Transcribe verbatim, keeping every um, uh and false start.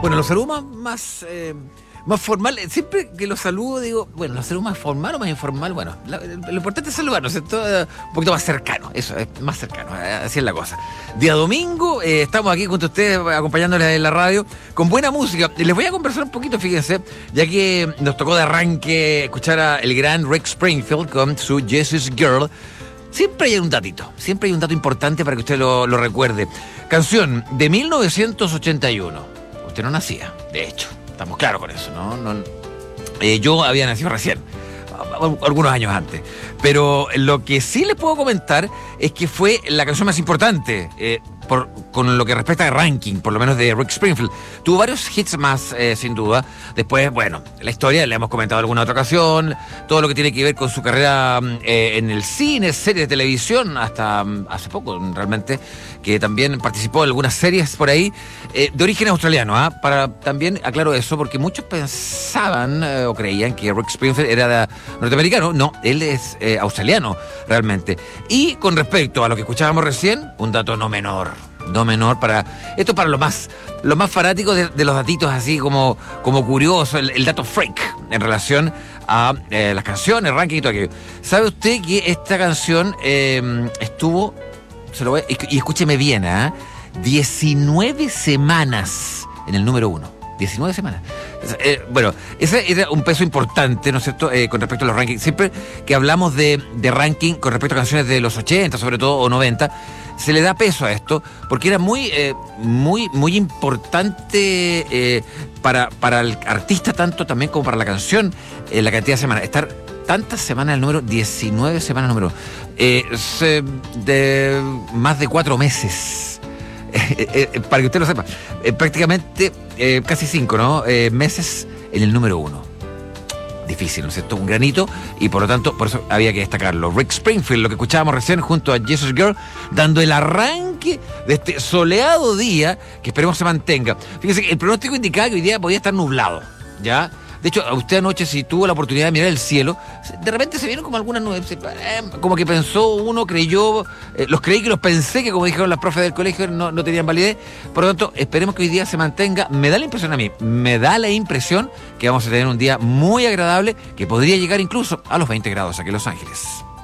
Bueno, los saludos más, más, eh, más formal, siempre que los saludo digo, bueno, los saludos más formal o más informal, bueno, la, lo importante es saludar, ¿no es cierto? Un poquito más cercano, eso, es más cercano, así es la cosa. Día domingo, eh, estamos aquí junto a ustedes acompañándoles en la radio con buena música. Les voy a conversar un poquito, fíjense, ya que nos tocó de arranque escuchar a el gran Rick Springfield con su Jesus Girl. Siempre hay un datito, siempre hay un dato importante para que usted lo, lo recuerde. Canción de mil novecientos ochenta y uno. Usted no nacía, de hecho, estamos claros con eso, ¿no? no eh, yo había nacido recién, algunos años antes. Pero lo que sí les puedo comentar es que fue la canción más importante, eh, por, con lo que respecta al ranking, por lo menos de Rick Springfield. Tuvo varios hits más, eh, sin duda. Después, bueno, la historia la hemos comentado en alguna otra ocasión, todo lo que tiene que ver con su carrera eh, en el cine, series de televisión, hasta um, hace poco realmente, que también participó en algunas series por ahí, eh, de origen australiano, ¿eh? Para también aclaro eso, porque muchos pensaban eh, o creían que Rick Springfield era de, norteamericano. No, él es eh, australiano realmente. Y con respecto a lo que escuchábamos recién, un dato no menor, no menor para esto, para los más los más fanáticos de, de los datitos así como, como curioso, el, el dato freak en relación a eh, las canciones, ranking y todo aquello. ¿Sabe usted que esta canción eh, estuvo, se lo voy, y, y escúcheme bien, ¿eh? diecinueve semanas en el número uno? diecinueve semanas. Eh, bueno, ese era un peso importante, ¿no es cierto?, eh, con respecto a los rankings. Siempre que hablamos de, de ranking con respecto a canciones de los ochenta, sobre todo, o noventa, se le da peso a esto, porque era muy, eh, muy, muy importante eh, para, para el artista, tanto también como para la canción, eh, la cantidad de semanas. Estar tantas semanas el número, diecinueve semanas número, eh, se, de más de cuatro meses. Eh, eh, para que usted lo sepa, eh, prácticamente eh, casi cinco, ¿no? Eh, meses en el número uno. Difícil, ¿no es cierto? Un granito, y por lo tanto, por eso había que destacarlo. Rick Springfield, lo que escuchábamos recién junto a Jesus Girl, dando el arranque de este soleado día que esperemos se mantenga. Fíjense que el pronóstico indicaba que hoy día podía estar nublado, ¿ya? De hecho, a usted anoche, si tuvo la oportunidad de mirar el cielo, de repente se vieron como algunas nubes, como que pensó uno, creyó, eh, los creí que los pensé, que como dijeron las profes del colegio, no, no tenían validez. Por lo tanto, esperemos que hoy día se mantenga. Me da la impresión a mí, me da la impresión que vamos a tener un día muy agradable, que podría llegar incluso a los veinte grados aquí en Los Ángeles.